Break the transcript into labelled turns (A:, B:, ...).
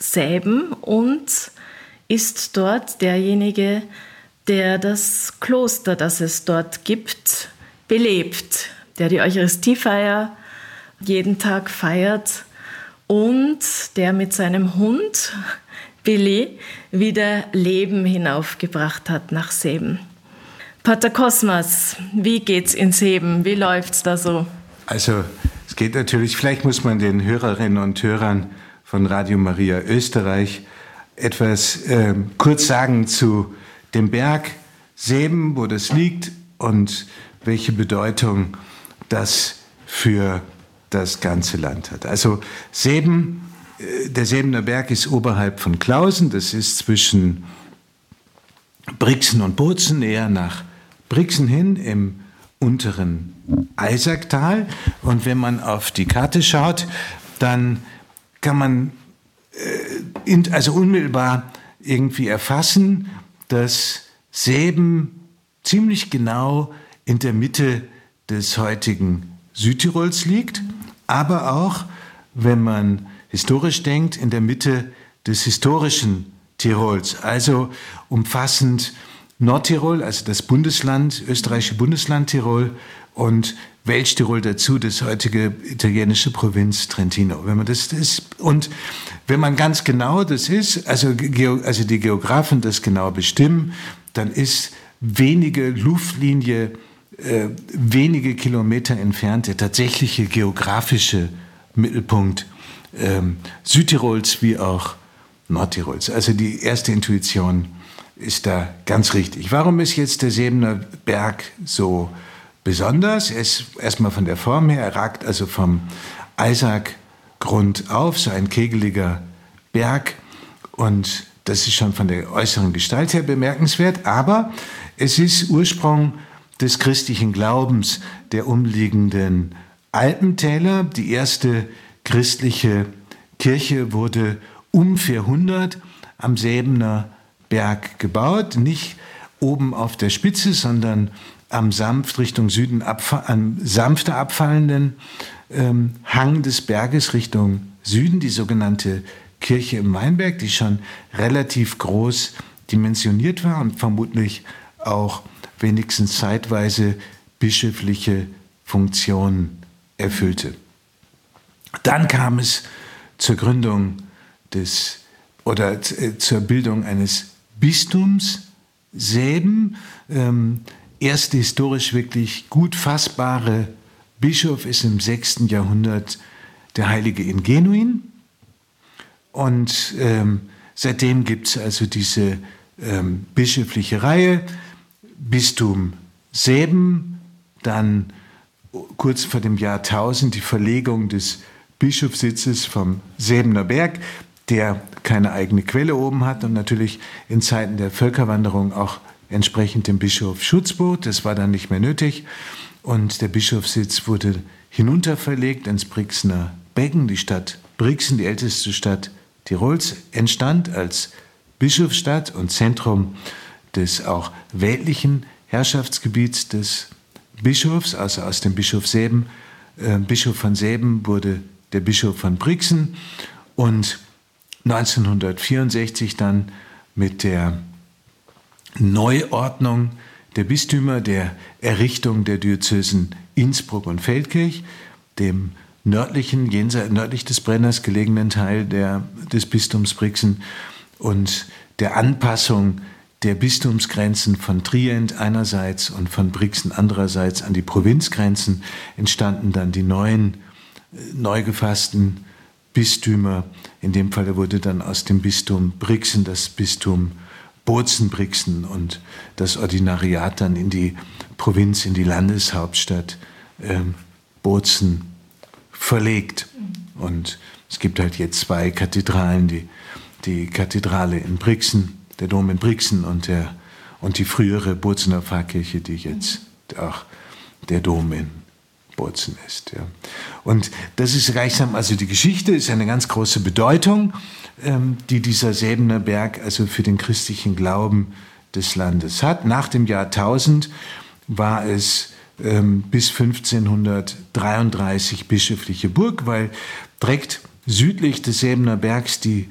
A: Säben und ist dort derjenige, der das Kloster, das es dort gibt, belebt, der die Eucharistiefeier jeden Tag feiert und der mit seinem Hund Billy wieder Leben hinaufgebracht hat nach Säben. Pater Cosmas, wie geht's in Säben? Wie läuft's da so?
B: Also es geht natürlich, vielleicht muss man den Hörerinnen und Hörern von Radio Maria Österreich etwas kurz sagen zu dem Berg Säben, wo das liegt und welche Bedeutung das für das ganze Land hat. Also Säben, der Säbener Berg ist oberhalb von Klausen, das ist zwischen Brixen und Bozen, eher nach Brixen hin im unteren Eisacktal. Und wenn man auf die Karte schaut, dann kann man also unmittelbar irgendwie erfassen, dass Säben ziemlich genau in der Mitte des heutigen Südtirols liegt, aber auch, wenn man historisch denkt, in der Mitte des historischen Tirols, also umfassend Nordtirol, also das Bundesland, österreichische Bundesland Tirol und Welschtirol dazu, das heutige italienische Provinz Trentino. Wenn man das ist und wenn man ganz genau das ist, also die Geografen das genau bestimmen, dann ist wenige Luftlinie, wenige Kilometer entfernt der tatsächliche geografische Mittelpunkt Südtirols wie auch Nordtirols. Also die erste Intuition ist da ganz richtig. Warum ist jetzt der Säbener Berg so besonders? Er ist erstmal von der Form her, er ragt also vom Eisackgrund auf, so ein kegeliger Berg, und das ist schon von der äußeren Gestalt her bemerkenswert, aber es ist Ursprung des christlichen Glaubens der umliegenden Alpentäler. Die erste christliche Kirche wurde um 400 am Säbener Berg gebaut, nicht oben auf der Spitze, sondern am sanft Richtung Süden am sanfter abfallenden Hang des Berges Richtung Süden, die sogenannte Kirche im Weinberg, die schon relativ groß dimensioniert war und vermutlich auch wenigstens zeitweise bischöfliche Funktionen erfüllte. Dann kam es zur Gründung zur Bildung eines Bistums Säben. Erste historisch wirklich gut fassbare Bischof ist im 6. Jahrhundert der heilige Ingenuin. Und seitdem gibt es also diese bischöfliche Reihe, Bistum Säben, dann kurz vor dem Jahr 1000 die Verlegung des Bischofssitzes vom Säbener Berg, der keine eigene Quelle oben hat und natürlich in Zeiten der Völkerwanderung auch entsprechend dem Bischof Schutz bot. Das war dann nicht mehr nötig und der Bischofssitz wurde hinunterverlegt ins Brixener Becken. Die Stadt Brixen, die älteste Stadt Tirols, entstand als Bischofsstadt und Zentrum des auch weltlichen Herrschaftsgebiets des Bischofs, also aus dem Bischof von Säben wurde der Bischof von Brixen und 1964 dann mit der Neuordnung der Bistümer, der Errichtung der Diözesen Innsbruck und Feldkirch, dem nördlich des Brenners gelegenen Teil des Bistums Brixen und der Anpassung der Bistumsgrenzen von Trient einerseits und von Brixen andererseits an die Provinzgrenzen entstanden dann die neu gefassten Bistümer. In dem Fall wurde dann aus dem Bistum Brixen das Bistum Bozen-Brixen und das Ordinariat dann in die Provinz, in die Landeshauptstadt Bozen verlegt. Und es gibt halt jetzt zwei Kathedralen, die Kathedrale in Brixen, der Dom in Brixen und die frühere Bozener Pfarrkirche, die jetzt auch der Dom in Bozen ist. Ja. Und das ist gleichsam, also die Geschichte ist eine ganz große Bedeutung, die dieser Säbener Berg also für den christlichen Glauben des Landes hat. Nach dem Jahr 1000 war es bis 1533 bischöfliche Burg, weil direkt südlich des Säbener Bergs die